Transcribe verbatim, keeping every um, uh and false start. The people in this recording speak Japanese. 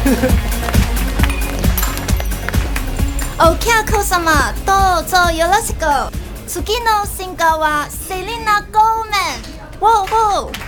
お客様どうぞよろしく。次のシンガーはセリナ・ゴーメン。ウォーウォー